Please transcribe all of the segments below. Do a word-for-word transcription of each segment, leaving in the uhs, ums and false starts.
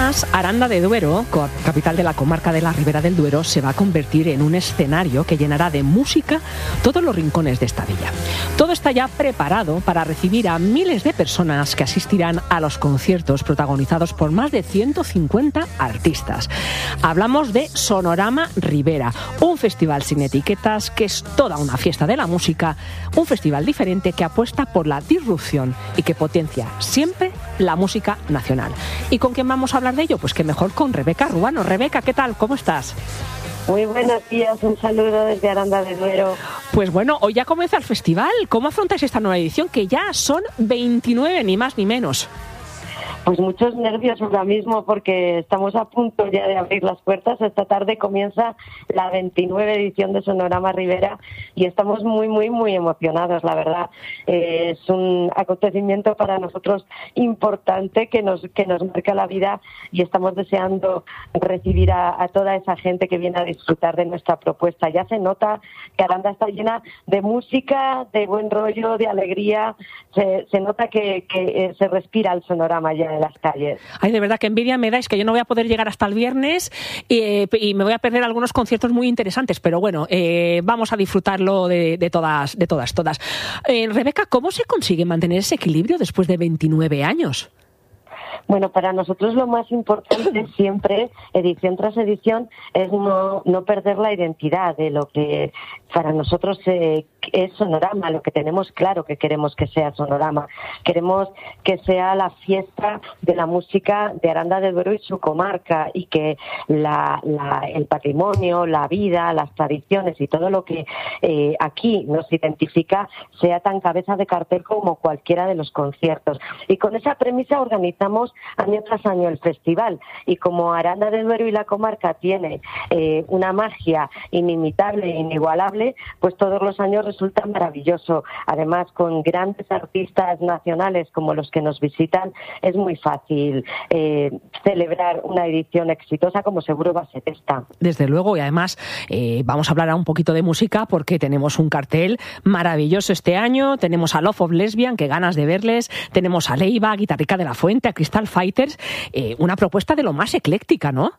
Además, Aranda de Duero, capital de la comarca de la Ribera del Duero, se va a convertir en un escenario que llenará de música todos los rincones de esta villa. Todo está ya preparado para recibir a miles de personas que asistirán a los conciertos protagonizados por más de ciento cincuenta artistas. Hablamos de Sonorama Ribera, un festival sin etiquetas que es toda una fiesta de la música, un festival diferente que apuesta por la disrupción y que potencia siempre la música nacional. ¿Y con quién vamos a hablar de ello? Pues que mejor con Rebeca Ruano. Rebeca, ¿qué tal? ¿Cómo estás? Muy buenos días, un saludo desde Aranda de Duero. Pues bueno, hoy ya comienza el festival. ¿Cómo afrontáis esta nueva edición? Que ya son veintinueve, ni más ni menos. Pues muchos nervios ahora mismo porque estamos a punto ya de abrir las puertas. Esta tarde comienza la veintinueve edición de Sonorama Ribera y estamos muy, muy, muy emocionados, la verdad. Eh, es un acontecimiento para nosotros importante que nos que nos marca la vida y estamos deseando recibir a, a toda esa gente que viene a disfrutar de nuestra propuesta. Ya se nota que Aranda está llena de música, de buen rollo, de alegría. Se, se nota que, que eh, se respira el Sonorama ya en las calles. Ay, de verdad que envidia me da, es que yo no voy a poder llegar hasta el viernes y, y me voy a perder algunos conciertos muy interesantes, pero bueno, eh, vamos a disfrutarlo de, de todas, de todas, todas. Eh, Rebeca, ¿cómo se consigue mantener ese equilibrio después de veintinueve años? Bueno, para nosotros lo más importante siempre, edición tras edición, es no, no perder la identidad de lo que para nosotros eh, es Sonorama, lo que tenemos claro que queremos que sea Sonorama. Queremos que sea la fiesta de la música de Aranda de Duero y su comarca y que la, la, el patrimonio, la vida, las tradiciones y todo lo que eh, aquí nos identifica sea tan cabeza de cartel como cualquiera de los conciertos. Y con esa premisa organizamos año tras año el festival y como Aranda de Duero y la comarca tiene eh, una magia inimitable e inigualable, pues todos los años resulta maravilloso. Además, con grandes artistas nacionales como los que nos visitan, es muy fácil eh, celebrar una edición exitosa como seguro va a ser esta. Desde luego, y además eh, vamos a hablar ahora un poquito de música porque tenemos un cartel maravilloso este año. Tenemos a Love of Lesbian, que ganas de verles. Tenemos a Leiva, a Guitarrica de la Fuente, a Crystal Fighters. Eh, una propuesta de lo más ecléctica, ¿no?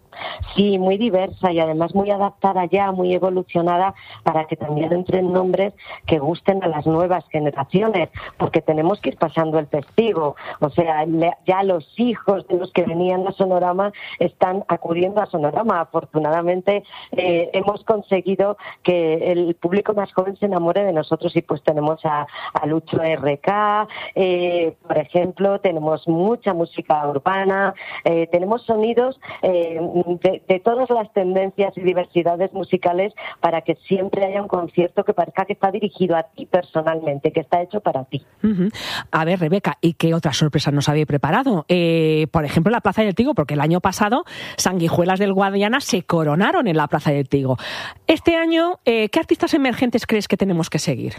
Sí, muy diversa y además muy adaptada ya, muy evolucionada para que también entren nombres que gusten a las nuevas generaciones, porque tenemos que ir pasando el testigo. O sea, ya los hijos de los que venían a Sonorama están acudiendo a Sonorama. Afortunadamente eh, hemos conseguido que el público más joven se enamore de nosotros y pues tenemos a, a Lucho R K, eh, por ejemplo, tenemos mucha música urbana, eh, tenemos sonidos eh, De, de todas las tendencias y diversidades musicales para que siempre haya un concierto que parezca que está dirigido a ti personalmente, que está hecho para ti. Uh-huh. A ver, Rebeca, ¿y qué otras sorpresas nos habéis preparado? Eh, por ejemplo, la Plaza del Trigo, porque el año pasado Sanguijuelas del Guadiana se coronaron en la Plaza del Trigo. Este año, eh, ¿qué artistas emergentes crees que tenemos que seguir?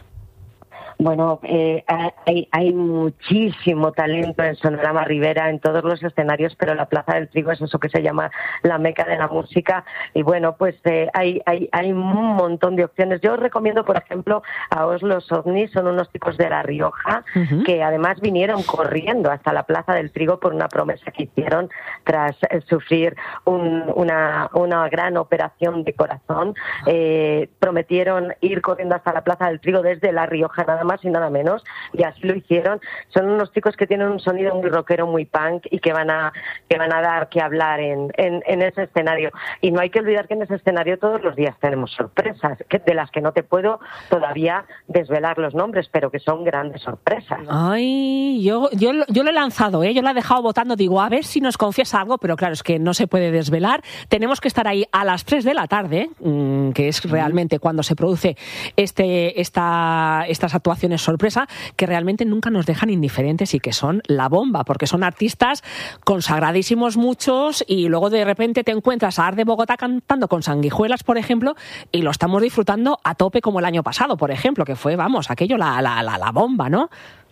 Bueno, eh, hay, hay muchísimo talento en Sonorama Ribera, en todos los escenarios, pero la Plaza del Trigo es eso que se llama la meca de la música. Y bueno, pues eh, hay, hay, hay un montón de opciones. Yo os recomiendo, por ejemplo, a Oslo Ovnis, son unos tipos de La Rioja, uh-huh. que además vinieron corriendo hasta la Plaza del Trigo por una promesa que hicieron tras eh, sufrir un, una, una gran operación de corazón. Eh, prometieron ir corriendo hasta la Plaza del Trigo desde La Rioja, nada más más y nada menos, y así lo hicieron. Son unos chicos que tienen un sonido muy rockero, muy punk, y que van a que van a dar que hablar en, en, en ese escenario. Y no hay que olvidar que en ese escenario todos los días tenemos sorpresas, que, de las que no te puedo todavía desvelar los nombres, pero que son grandes sorpresas. Ay, yo, yo, yo lo he lanzado, ¿eh? Yo lo he dejado votando, digo, a ver si nos confiesa algo, pero claro, es que no se puede desvelar. Tenemos que estar ahí a las tres de la tarde, mmm, que es realmente cuando se produce este, esta, estas actuaciones sorpresa, que realmente nunca nos dejan indiferentes y que son la bomba, porque son artistas consagradísimos muchos y luego de repente te encuentras a Art de Bogotá cantando con Sanguijuelas, por ejemplo, y lo estamos disfrutando a tope como el año pasado, por ejemplo, que fue, vamos, aquello la, la, la, la bomba, ¿no?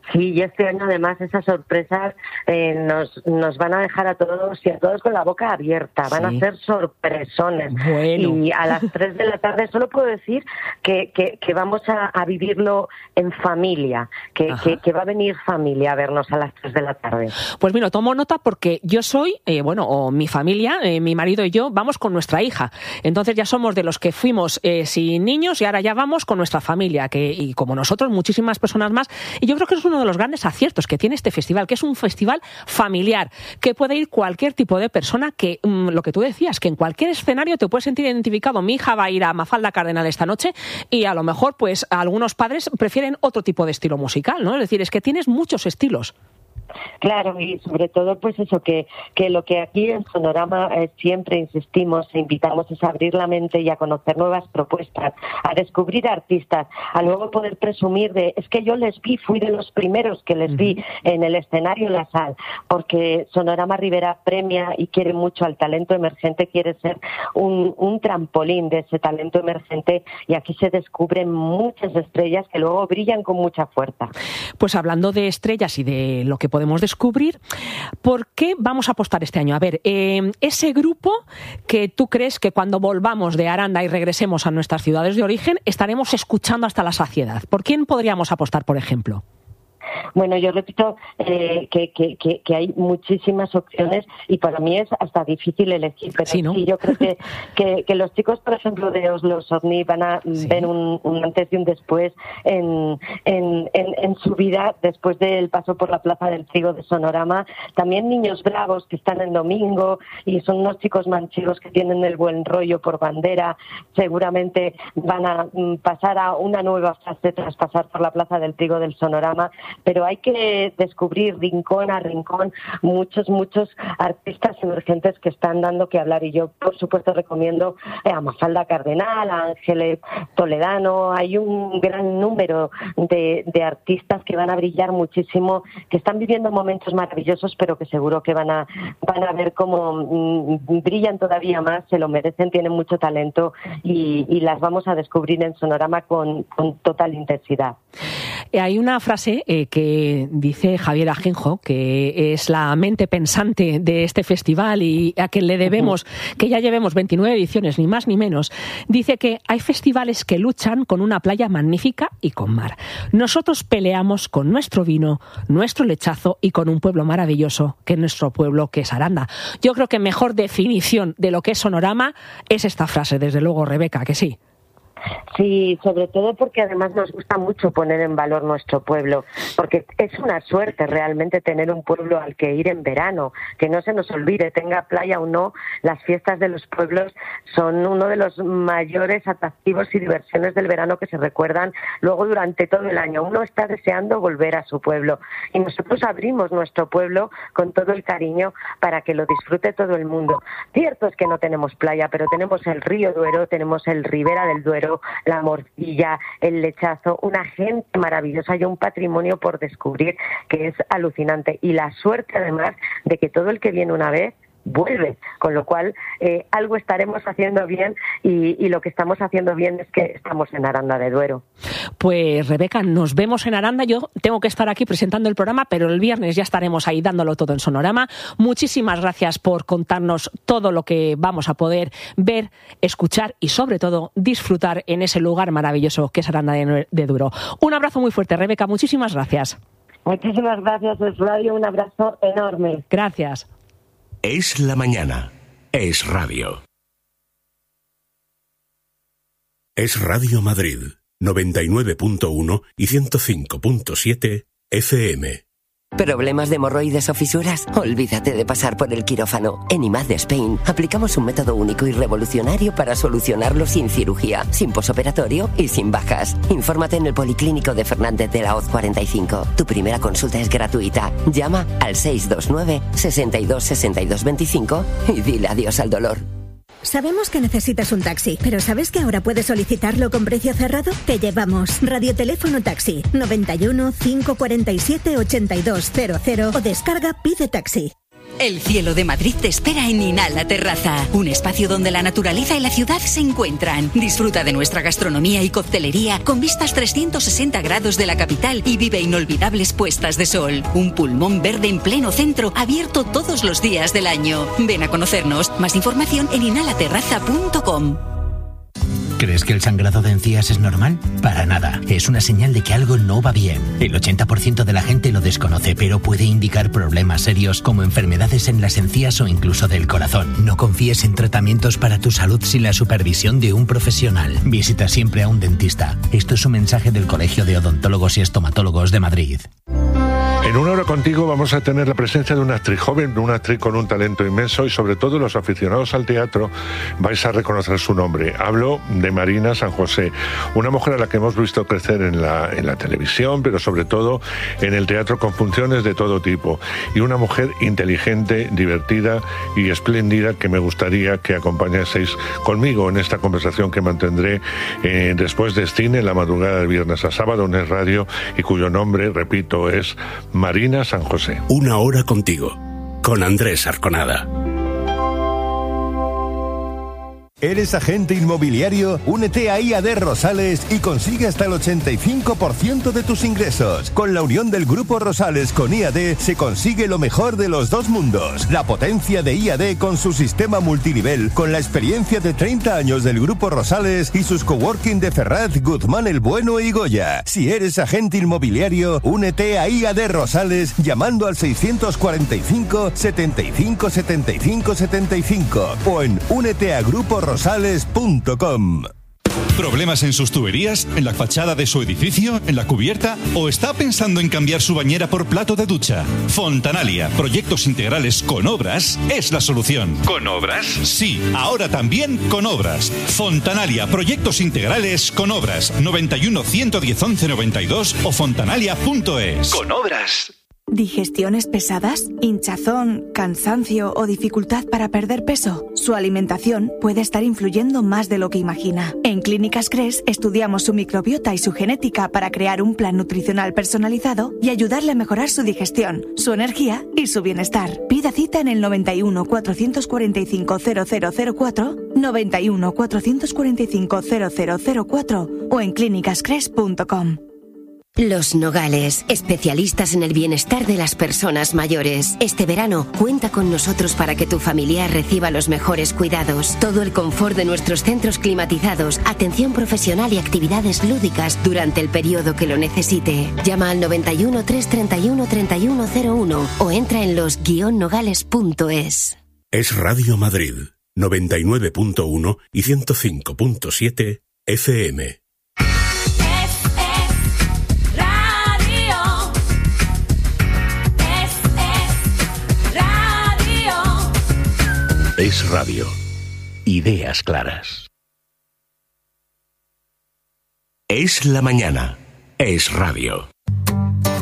Sí, y este año además esas sorpresas eh, nos, nos van a dejar a todos y a todos con la boca abierta, van sí. a ser sorpresones. Bueno. Y a las tres de la tarde solo puedo decir que, que, que vamos a, a vivirlo en familia, que, que, que va a venir familia a vernos a las tres de la tarde. Pues mira, tomo nota porque yo soy, eh, bueno, o mi familia, eh, mi marido y yo, vamos con nuestra hija. Entonces ya somos de los que fuimos eh, sin niños y ahora ya vamos con nuestra familia, que y como nosotros, muchísimas personas más. Y yo creo que es uno de los grandes aciertos que tiene este festival, que es un festival familiar, que puede ir cualquier tipo de persona, que mmm, lo que tú decías, que en cualquier escenario te puedes sentir identificado. Mi hija va a ir a Mafalda Cardenal esta noche y a lo mejor pues algunos padres prefieren otro tipo de estilo musical, ¿no? Es decir, es que tienes muchos estilos. Claro, y sobre todo pues eso, que, que lo que aquí en Sonorama eh, siempre insistimos e invitamos es a abrir la mente y a conocer nuevas propuestas, a descubrir artistas, a luego poder presumir de, es que yo les vi, fui de los primeros que les vi en el escenario en la sal, porque Sonorama Ribera premia y quiere mucho al talento emergente, quiere ser un, un trampolín de ese talento emergente, y aquí se descubren muchas estrellas que luego brillan con mucha fuerza. Pues hablando de estrellas y de lo que podemos descubrir, ¿por qué vamos a apostar este año? A ver, eh, ese grupo que tú crees que cuando volvamos de Aranda y regresemos a nuestras ciudades de origen estaremos escuchando hasta la saciedad. ¿Por quién podríamos apostar, por ejemplo? Bueno, yo repito eh, que, que, que, que hay muchísimas opciones y para mí es hasta difícil elegir, pero sí, ¿no? sí yo creo que, que, que los chicos, por ejemplo, de Oslo Sovni van a sí. ver un, un antes y un después en, en, en, en su vida después del paso por la Plaza del Trigo de Sonorama. También Niños Bravos, que están en domingo y son unos chicos manchegos que tienen el buen rollo por bandera, seguramente van a pasar a una nueva fase tras pasar por la Plaza del Trigo del Sonorama. Pero hay que descubrir rincón a rincón muchos, muchos artistas emergentes que están dando que hablar. Y yo, por supuesto, recomiendo a Mafalda Cardenal, a Ángeles Toledano. Hay un gran número de, de artistas que van a brillar muchísimo, que están viviendo momentos maravillosos, pero que seguro que van a, van a ver cómo mmm, brillan todavía más, se lo merecen, tienen mucho talento y, y las vamos a descubrir en Sonorama con, con total intensidad. Hay una frase eh, que dice Javier Ajenjo, que es la mente pensante de este festival y a quien le debemos que ya llevemos veintinueve ediciones, ni más ni menos. Dice que hay festivales que luchan con una playa magnífica y con mar. Nosotros peleamos con nuestro vino, nuestro lechazo y con un pueblo maravilloso, que es nuestro pueblo, que es Aranda. Yo creo que mejor definición de lo que es Sonorama es esta frase, desde luego, Rebeca, que sí. Sí, sobre todo porque además nos gusta mucho poner en valor nuestro pueblo, porque es una suerte realmente tener un pueblo al que ir en verano, que no se nos olvide, tenga playa o no, las fiestas de los pueblos son uno de los mayores atractivos y diversiones del verano que se recuerdan luego durante todo el año. Uno está deseando volver a su pueblo y nosotros abrimos nuestro pueblo con todo el cariño para que lo disfrute todo el mundo. Cierto es que no tenemos playa, pero tenemos el río Duero, tenemos el Ribera del Duero, la Morcilla, el Lechazo, una gente maravillosa y un patrimonio por descubrir que es alucinante. Y la suerte, además, de que todo el que viene una vez vuelve, con lo cual eh, algo estaremos haciendo bien y, y lo que estamos haciendo bien es que estamos en Aranda de Duero. Pues Rebeca, nos vemos en Aranda. Yo tengo que estar aquí presentando el programa, pero el viernes ya estaremos ahí dándolo todo en Sonorama. Muchísimas gracias por contarnos todo lo que vamos a poder ver, escuchar y sobre todo disfrutar en ese lugar maravilloso que es Aranda de, de Duero. Un abrazo muy fuerte, Rebeca, muchísimas gracias. Muchísimas gracias, es Radio, un abrazo enorme. Gracias. Es la mañana. Es radio. Es Radio Madrid, noventa y nueve punto uno y ciento cinco punto siete F M. ¿Problemas de hemorroides o fisuras? Olvídate de pasar por el quirófano. En I M A D Spain aplicamos un método único y revolucionario para solucionarlo sin cirugía, sin posoperatorio y sin bajas. Infórmate en el Policlínico de Fernández de la Hoz cuarenta y cinco. Tu primera consulta es gratuita. Llama al seis dos nueve, seis dos, seis dos dos cinco y dile adiós al dolor. Sabemos que necesitas un taxi, pero ¿sabes que ahora puedes solicitarlo con precio cerrado? Te llevamos Radioteléfono Taxi noventa y uno, cinco cuarenta y siete, ochenta y dos cero cero o descarga Pide Taxi. El cielo de Madrid te espera en Inhala Terraza, un espacio donde la naturaleza y la ciudad se encuentran. Disfruta de nuestra gastronomía y coctelería con vistas trescientos sesenta grados de la capital y vive inolvidables puestas de sol. Un pulmón verde en pleno centro, abierto todos los días del año. Ven a conocernos. Más información en inhala terraza punto com. ¿Crees que el sangrado de encías es normal? Para nada. Es una señal de que algo no va bien. El ochenta por ciento de la gente lo desconoce, pero puede indicar problemas serios como enfermedades en las encías o incluso del corazón. No confíes en tratamientos para tu salud sin la supervisión de un profesional. Visita siempre a un dentista. Esto es un mensaje del Colegio de Odontólogos y Estomatólogos de Madrid. En Una Hora Contigo vamos a tener la presencia de una actriz joven, una actriz con un talento inmenso y sobre todo los aficionados al teatro vais a reconocer su nombre. Hablo de Marina San José, una mujer a la que hemos visto crecer en la, en la televisión, pero sobre todo en el teatro con funciones de todo tipo. Y una mujer inteligente, divertida y espléndida que me gustaría que acompañaseis conmigo en esta conversación que mantendré eh, después de cine, la madrugada del viernes a sábado en Es Radio y cuyo nombre, repito, es Marina San José. Una Hora Contigo, con Andrés Arconada. ¿Eres agente inmobiliario? Únete a I A D Rosales y consigue hasta el ochenta y cinco por ciento de tus ingresos. Con la unión del Grupo Rosales con I A D se consigue lo mejor de los dos mundos. La potencia de I A D con su sistema multinivel, con la experiencia de treinta años del Grupo Rosales y sus coworking de Ferraz, Guzmán el Bueno y Goya. Si eres agente inmobiliario, únete a I A D Rosales llamando al seiscientos cuarenta y cinco, setenta y cinco, setenta y cinco, setenta y cinco o en únete a grupo rosales punto com. ¿Problemas en sus tuberías? ¿En la fachada de su edificio? ¿En la cubierta? ¿O está pensando en cambiar su bañera por plato de ducha? Fontanalia, proyectos integrales con obras, es la solución. ¿Con obras? Sí, ahora también con obras. Fontanalia, proyectos integrales con obras. noventa y uno, ciento diez, once noventa y dos o fontanalia punto es. Con obras. ¿Digestiones pesadas? ¿Hinchazón, cansancio o dificultad para perder peso? Su alimentación puede estar influyendo más de lo que imagina. En Clínicas Cres estudiamos su microbiota y su genética para crear un plan nutricional personalizado y ayudarle a mejorar su digestión, su energía y su bienestar. Pida cita en el noventa y uno, cuatrocientos cuarenta y cinco, cero cero cero cuatro, noventa y uno, cuatrocientos cuarenta y cinco, cero cero cero cuatro o en clínicas cres punto com. Los Nogales, especialistas en el bienestar de las personas mayores. Este verano, cuenta con nosotros para que tu familiar reciba los mejores cuidados. Todo el confort de nuestros centros climatizados, atención profesional y actividades lúdicas durante el periodo que lo necesite. Llama al noventa y uno, trescientos treinta y uno, treinta y uno cero uno o entra en los guion nogales punto es. Es Radio Madrid, noventa y nueve punto uno y ciento cinco punto siete F M. Es Radio. Ideas claras. Es la mañana. Es Radio.